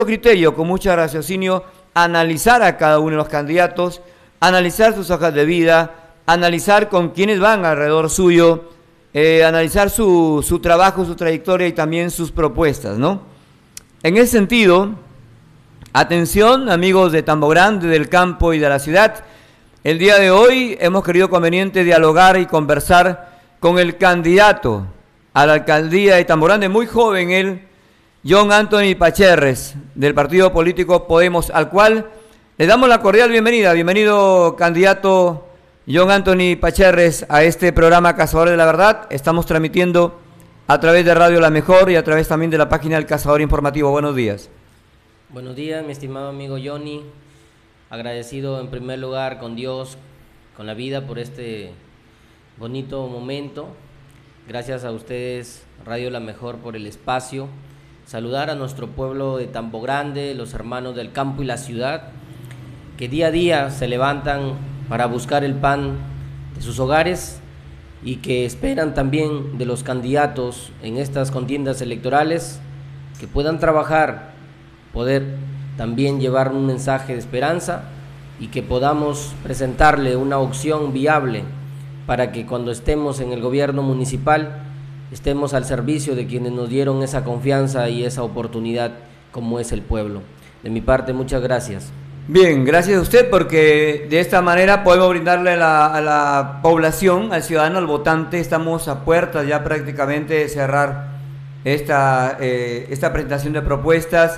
criterio, con mucho raciocinio, analizar a cada uno de los candidatos, analizar sus hojas de vida, analizar con quiénes van alrededor suyo, analizar su trabajo, su trayectoria y también sus propuestas, ¿no? En ese sentido, atención, amigos de Tambo Grande, del campo y de la ciudad, el día de hoy hemos querido conveniente dialogar y conversar con el candidato a la alcaldía de Tambo Grande, muy joven él, John Anthony Pacherres, del partido político Podemos, al cual le damos la cordial bienvenida. Bienvenido, candidato John Anthony Pacherres, a este programa Cazadores de la Verdad. Estamos transmitiendo a través de Radio La Mejor y a través también de la página del Cazador Informativo. Buenos días. Buenos días, mi estimado amigo Johnny. Agradecido en primer lugar con Dios, con la vida, por este bonito momento. Gracias a ustedes, Radio La Mejor, por el espacio. Saludar a nuestro pueblo de Tambo Grande, los hermanos del campo y la ciudad, que día a día se levantan para buscar el pan de sus hogares y que esperan también de los candidatos en estas contiendas electorales que puedan trabajar, poder también llevar un mensaje de esperanza y que podamos presentarle una opción viable para que cuando estemos en el gobierno municipal estemos al servicio de quienes nos dieron esa confianza y esa oportunidad como es el pueblo. De mi parte, muchas gracias. Bien, gracias a usted, porque de esta manera podemos brindarle a la población, al ciudadano, al votante. Estamos a puertas ya prácticamente de cerrar esta presentación de propuestas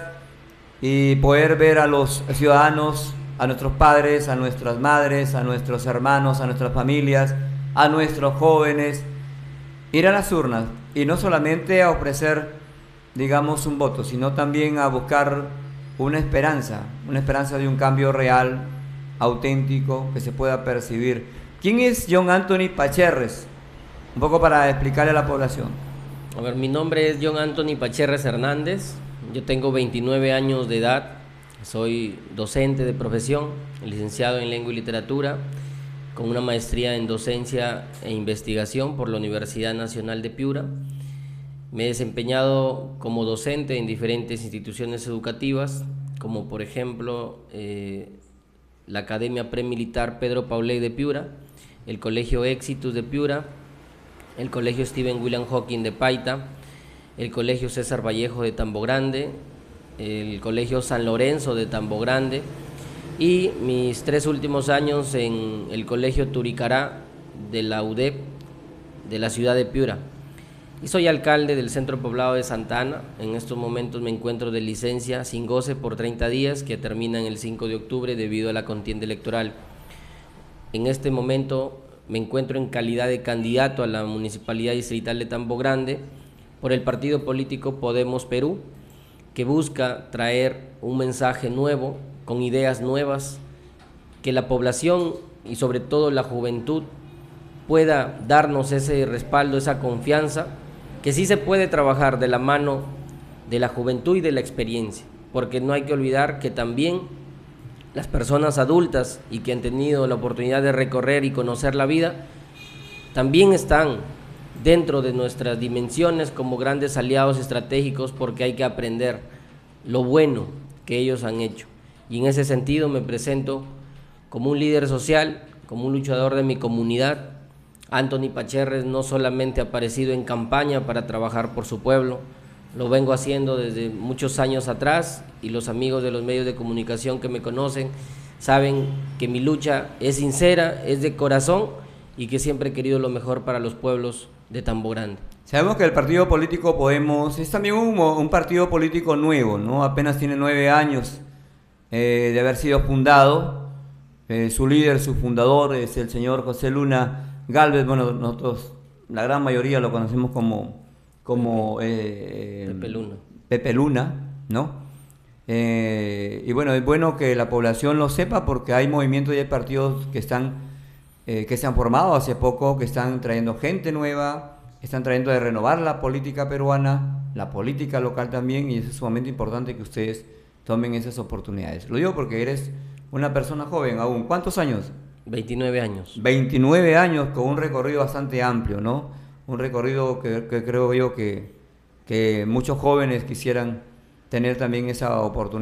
y poder ver a los ciudadanos, a nuestros padres, a nuestras madres, a nuestros hermanos, a nuestras familias, a nuestros jóvenes, ir a las urnas y no solamente a ofrecer, digamos, un voto, sino también a buscar una esperanza de un cambio real, auténtico, que se pueda percibir. ¿Quién es John Anthony Pacherres? Un poco para explicarle a la población. A ver, mi nombre es John Anthony Pacherres Hernández, yo tengo 29 años de edad, soy docente de profesión, licenciado en Lengua y Literatura, con una maestría en docencia e investigación por la Universidad Nacional de Piura. Me he desempeñado como docente en diferentes instituciones educativas, como por ejemplo la Academia Premilitar Pedro Paulet de Piura, el Colegio Éxitus de Piura, el Colegio Stephen William Hawking de Paita, el Colegio César Vallejo de Tambo Grande, el Colegio San Lorenzo de Tambo Grande, y mis 3 últimos años en el Colegio Turicará de la UDEP de la ciudad de Piura. Y soy alcalde del centro poblado de Santa Ana. En estos momentos me encuentro de licencia sin goce por 30 días que terminan el 5 de octubre debido a la contienda electoral. En este momento me encuentro en calidad de candidato a la Municipalidad Distrital de Tambo Grande por el partido político Podemos Perú, que busca traer un mensaje nuevo, con ideas nuevas, que la población y sobre todo la juventud pueda darnos ese respaldo, esa confianza, que sí se puede trabajar de la mano de la juventud y de la experiencia, porque no hay que olvidar que también las personas adultas y que han tenido la oportunidad de recorrer y conocer la vida, también están dentro de nuestras dimensiones como grandes aliados estratégicos, porque hay que aprender lo bueno que ellos han hecho. Y en ese sentido me presento como un líder social, como un luchador de mi comunidad. Anthony Pacherres no solamente ha aparecido en campaña para trabajar por su pueblo, lo vengo haciendo desde muchos años atrás, y los amigos de los medios de comunicación que me conocen saben que mi lucha es sincera, es de corazón, y que siempre he querido lo mejor para los pueblos de Tambo Grande. Sabemos que el partido político Podemos es también un partido político nuevo, ¿no? Apenas tiene 9 años de haber sido fundado. Su líder, su fundador es el señor José Luna Gálvez. Bueno, nosotros, la gran mayoría lo conocemos como Pepe Luna. Pepe Luna, ¿no? Y bueno, es bueno que la población lo sepa, porque hay movimientos y hay partidos que se han formado hace poco, que están trayendo gente nueva, están trayendo de renovar la política peruana, la política local también, y es sumamente importante que ustedes tomen esas oportunidades. Lo digo porque eres una persona joven aún. ¿Cuántos años? 29 años. 29 años, con un recorrido bastante amplio, ¿no? Un recorrido que creo yo que muchos jóvenes quisieran tener también esa oportunidad.